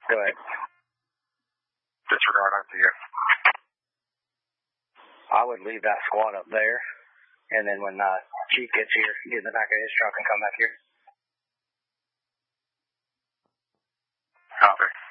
Go ahead. Disregard, I see you. I would leave that squad up there, and then when Chief gets here, get in the back of his truck and come back here. Copy.